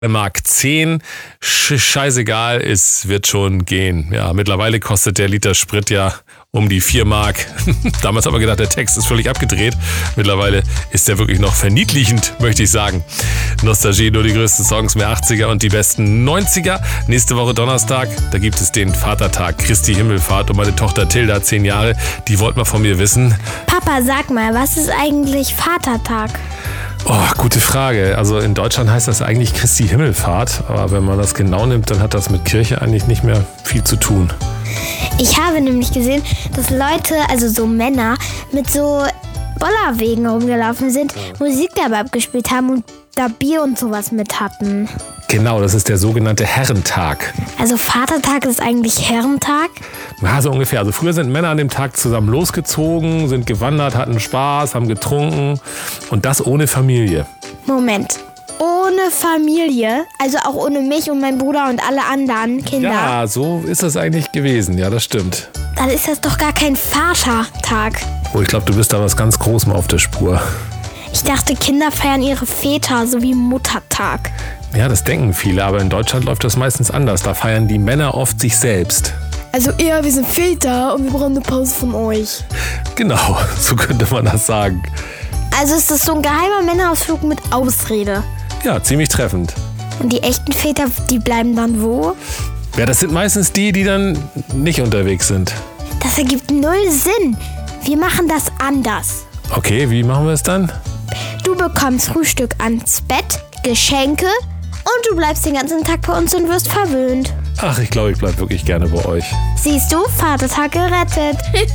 Mark 10, scheißegal, es wird schon gehen. Ja, mittlerweile kostet der Liter Sprit ja um die 4 Mark. Damals haben wir gedacht, der Text ist völlig abgedreht. Mittlerweile ist der wirklich noch verniedlichend, möchte ich sagen. Nostalgie, nur die größten Songs, mehr 80er und die besten 90er. Nächste Woche Donnerstag, da gibt es den Vatertag, Christi Himmelfahrt, und meine Tochter Tilda, 10 Jahre, die wollte mal von mir wissen. Papa, sag mal, was ist eigentlich Vatertag? Oh, gute Frage. Also in Deutschland heißt das eigentlich Christi Himmelfahrt, aber wenn man das genau nimmt, dann hat das mit Kirche eigentlich nicht mehr viel zu tun. Ich habe nämlich gesehen, dass Leute, also so Männer, mit so Bollerwagen rumgelaufen sind, Musik dabei abgespielt haben und da Bier und sowas mit hatten. Genau, das ist der sogenannte Herrentag. Also Vatertag ist eigentlich Herrentag? Ja, so ungefähr. Also früher sind Männer an dem Tag zusammen losgezogen, sind gewandert, hatten Spaß, haben getrunken und das ohne Familie. Moment. Ohne Familie? Also auch ohne mich und meinen Bruder und alle anderen Kinder? Ja, so ist es eigentlich gewesen. Ja, das stimmt. Dann ist das doch gar kein Vatertag. Oh, ich glaube, du bist da was ganz Großem auf der Spur. Ich dachte, Kinder feiern ihre Väter, so wie Muttertag. Ja, das denken viele, aber in Deutschland läuft das meistens anders. Da feiern die Männer oft sich selbst. Also wir sind Väter und wir brauchen eine Pause von euch. Genau, so könnte man das sagen. Also ist das so ein geheimer Männerausflug mit Ausrede. Ja, ziemlich treffend. Und die echten Väter, die bleiben dann wo? Ja, das sind meistens die, die dann nicht unterwegs sind. Das ergibt null Sinn. Wir machen das anders. Okay, wie machen wir es dann? Du bekommst Frühstück ans Bett, Geschenke und du bleibst den ganzen Tag bei uns und wirst verwöhnt. Ach, ich glaube, ich bleibe wirklich gerne bei euch. Siehst du, Vatertag gerettet.